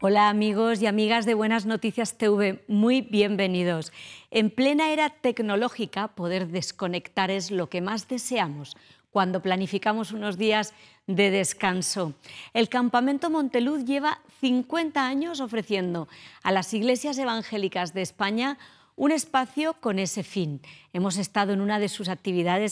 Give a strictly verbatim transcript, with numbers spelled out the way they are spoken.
Hola amigos y amigas de Buenas Noticias T V, muy bienvenidos. En plena era tecnológica, poder desconectar es lo que más deseamos cuando planificamos unos días de descanso. El Campamento Monteluz lleva cincuenta años ofreciendo a las iglesias evangélicas de España un espacio con ese fin. Hemos estado en una de sus actividades